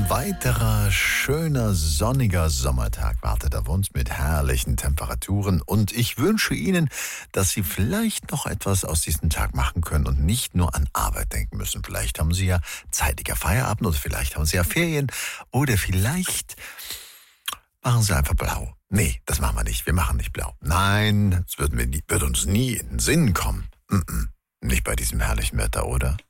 weiterer schöner, sonniger Sommertag wartet auf uns mit herrlichen Temperaturen und ich wünsche Ihnen, dass Sie vielleicht noch etwas aus diesem Tag machen können und nicht nur an Arbeit denken müssen. Vielleicht haben Sie ja zeitiger Feierabend oder vielleicht haben Sie ja Ferien oder vielleicht machen Sie einfach blau. Nee, das machen wir nicht. Wir machen nicht blau. Nein, das würde uns nie in den Sinn kommen. Nicht bei diesem herrlichen Wetter, oder?